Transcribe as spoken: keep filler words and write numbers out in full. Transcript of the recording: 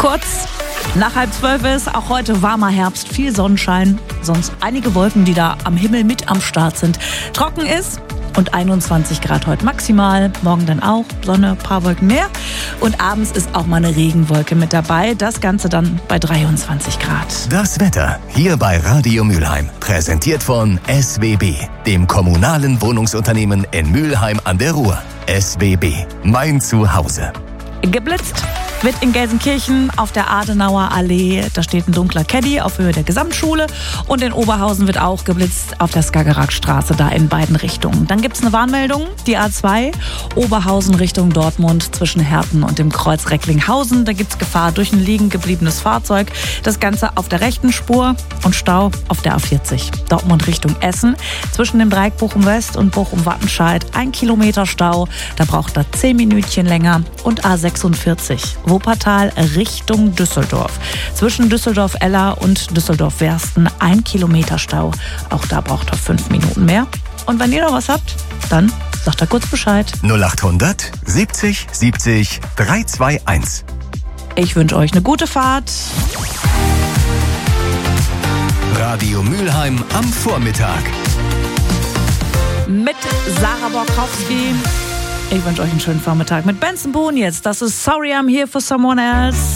Kurz nach halb zwölf ist auch heute warmer Herbst, viel Sonnenschein, sonst einige Wolken, die da am Himmel mit am Start sind. Trocken ist und einundzwanzig Grad heute maximal, morgen dann auch Sonne, paar Wolken mehr und abends ist auch mal eine Regenwolke mit dabei, das Ganze dann bei dreiundzwanzig Grad. Das Wetter hier bei Radio Mülheim, präsentiert von S W B, dem kommunalen Wohnungsunternehmen in Mülheim an der Ruhr. S W B, mein Zuhause. Geblitzt wird in Gelsenkirchen auf der Adenauer Allee. Da steht ein dunkler Caddy auf Höhe der Gesamtschule. Und in Oberhausen wird auch geblitzt auf der Skagerrakstraße, da in beiden Richtungen. Dann gibt es eine Warnmeldung, die A zwei, Oberhausen Richtung Dortmund zwischen Herten und dem Kreuz Recklinghausen. Da gibt es Gefahr durch ein liegen gebliebenes Fahrzeug. Das Ganze auf der rechten Spur und Stau auf der A vierzig. Dortmund Richtung Essen zwischen dem Dreieck Bochum-West und Bochum-Wattenscheid. Ein Kilometer Stau, da braucht er zehn Minütchen länger. Und A sechsundvierzig. Wuppertal Richtung Düsseldorf. Zwischen Düsseldorf-Eller und Düsseldorf-Wersten ein Kilometer Stau. Auch da braucht er fünf Minuten mehr. Und wenn ihr noch was habt, dann sagt er kurz Bescheid. null achthundert siebzig siebzig dreihunderteinundzwanzig. Ich wünsche euch eine gute Fahrt. Radio Mülheim am Vormittag. Mit Sarah Borkowski. Ich wünsche euch einen schönen Vormittag mit Benson Boone jetzt. Das ist Sorry I'm Here for Someone Else.